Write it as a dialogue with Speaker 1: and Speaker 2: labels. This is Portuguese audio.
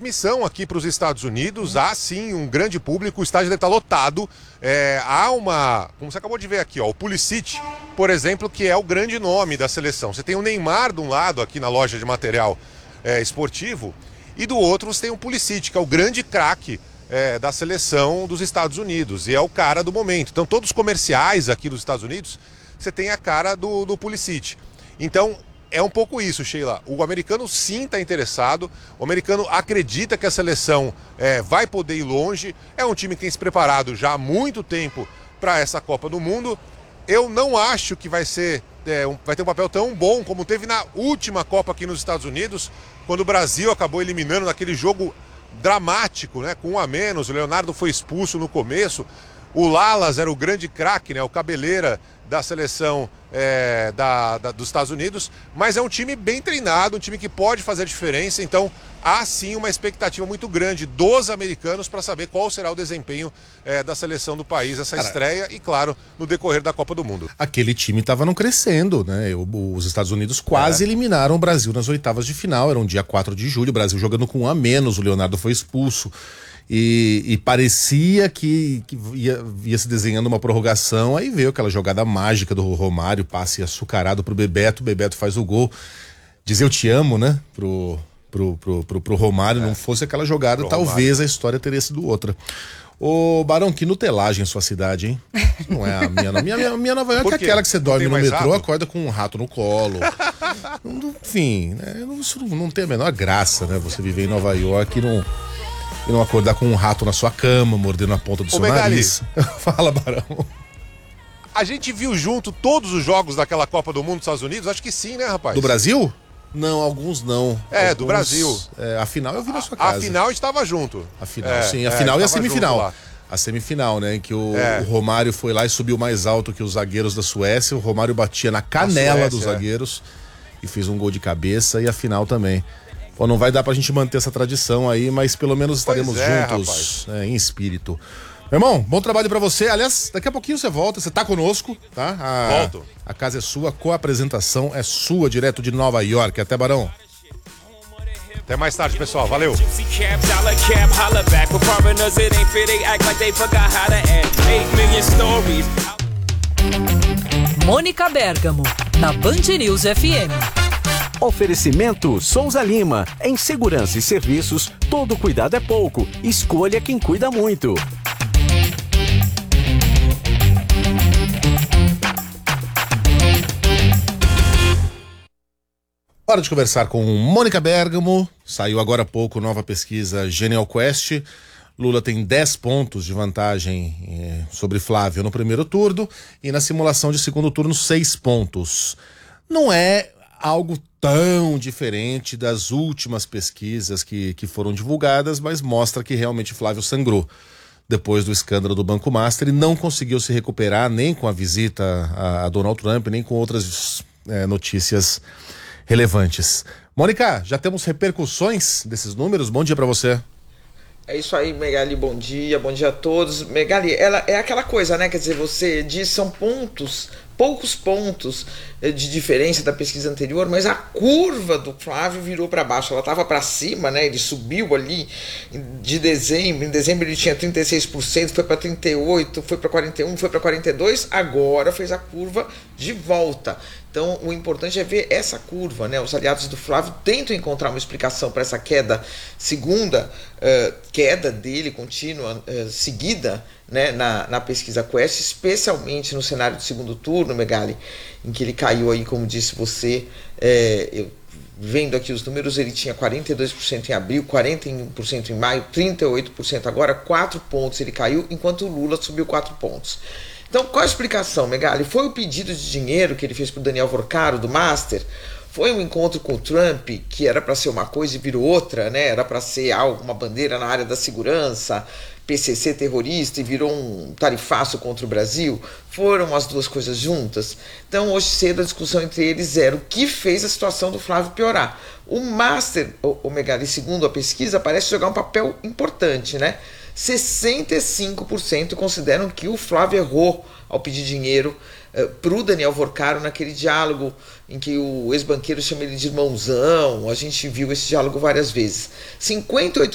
Speaker 1: transmissão aqui para os Estados Unidos. Há sim um grande público, o estádio deve estar lotado. Há uma, como você acabou de ver aqui, ó, o Pulisic, por exemplo, que é o grande nome da seleção. Você tem o Neymar de um lado aqui na loja de material esportivo, e do outro você tem o Pulisic, que é o grande craque da seleção dos Estados Unidos, e é o cara do momento. Então todos os comerciais aqui dos Estados Unidos, você tem a cara do Pulisic. Então é um pouco isso, Sheila. O americano sim está interessado, o americano acredita que a seleção vai poder ir longe. É um time que tem se preparado já há muito tempo para essa Copa do Mundo. Eu não acho que vai ter um papel tão bom como teve na última Copa aqui nos Estados Unidos, quando o Brasil acabou eliminando naquele jogo dramático, né, com 1 a menos. O Leonardo foi expulso no começo. O Lalas era o grande craque, né, o cabeleira da seleção dos Estados Unidos, mas é um time bem treinado, um time que pode fazer a diferença. Então há sim uma expectativa muito grande dos americanos para saber qual será o desempenho da seleção do país, essa estreia, e claro, no decorrer da Copa do Mundo.
Speaker 2: Aquele time estava não crescendo, né? Os Estados Unidos quase eliminaram o Brasil nas oitavas de final, era um dia 4 de julho, o Brasil jogando com 1 a menos, o Leonardo foi expulso. E parecia que ia se desenhando uma prorrogação. Aí veio aquela jogada mágica do Romário, passe açucarado pro Bebeto. O Bebeto faz o gol, diz eu te amo, né, pro Romário. Não fosse aquela jogada, talvez a história teria sido outra. Ô Barão, que nutelagem sua cidade, hein? Não é a minha, não. Minha Nova York é aquela que você dorme no metrô, acorda com um rato no colo. Enfim, né, isso não tem a menor graça, né? Você viver em Nova York e não acordar com um rato na sua cama, mordendo a ponta do seu nariz. Fala, Barão.
Speaker 1: A gente viu junto todos os jogos daquela Copa do Mundo dos Estados Unidos? Acho que sim, né, rapaz?
Speaker 2: Do Brasil? Não, alguns não.
Speaker 1: Do Brasil.
Speaker 2: A final eu vi na sua casa.
Speaker 1: A final estava junto.
Speaker 2: A final, sim. A final e a semifinal. A semifinal, né, em que o Romário foi lá e subiu mais alto que os zagueiros da Suécia. O Romário batia na canela dos zagueiros e fez um gol de cabeça, e a final também. Pô, não vai dar pra gente manter essa tradição aí, mas pelo menos estaremos juntos em espírito. Meu irmão, bom trabalho pra você. Aliás, daqui a pouquinho você volta, você tá conosco, tá?
Speaker 1: Volto.
Speaker 2: A casa é sua, a co-apresentação é sua, direto de Nova York. Até, Barão.
Speaker 1: Até mais tarde, pessoal. Valeu.
Speaker 3: Mônica Bergamo, na Band News FM.
Speaker 4: Oferecimento Souza Lima. Em segurança e serviços, todo cuidado é pouco. Escolha quem cuida muito.
Speaker 2: Hora de conversar com Mônica Bergamo. Saiu agora há pouco nova pesquisa Genial Quest. Lula tem 10 pontos de vantagem sobre Flávio no primeiro turno, e na simulação de segundo turno 6 pontos. Não é algo tão diferente das últimas pesquisas que foram divulgadas, mas mostra que realmente Flávio sangrou depois do escândalo do Banco Master e não conseguiu se recuperar nem com a visita a Donald Trump, nem com outras notícias relevantes. Mônica, já temos repercussões desses números? Bom dia para você.
Speaker 5: É isso aí, Megali, bom dia a todos. Megali, ela é aquela coisa, né? Quer dizer, você diz, são poucos pontos de diferença da pesquisa anterior, mas a curva do Flávio virou para baixo. Ela estava para cima, né? Ele subiu ali de dezembro. Em dezembro ele tinha 36%, foi para 38%, foi para 41%, foi para 42%. Agora fez a curva de volta. Então, o importante é ver essa curva, né? Os aliados do Flávio tentam encontrar uma explicação para essa segunda queda dele contínua, seguida, né, na pesquisa Quest, especialmente no cenário do segundo turno, Megali, em que ele caiu aí, como disse você, vendo aqui os números, ele tinha 42% em abril, 41% em maio, 38% agora, 4 pontos ele caiu, enquanto o Lula subiu 4 pontos. Então, qual a explicação, Megali? Foi o pedido de dinheiro que ele fez para o Daniel Vorcaro, do Master? Foi um encontro com o Trump, que era para ser uma coisa e virou outra, né? Era para ser uma bandeira na área da segurança, PCC terrorista, e virou um tarifaço contra o Brasil? Foram as duas coisas juntas? Então, hoje cedo, a discussão entre eles era o que fez a situação do Flávio piorar. O Master, o Megali, segundo a pesquisa, parece jogar um papel importante, né? 65% consideram que o Flávio errou ao pedir dinheiro para o Daniel Vorcaro naquele diálogo em que o ex-banqueiro chama ele de irmãozão. A gente viu esse diálogo várias vezes. 58%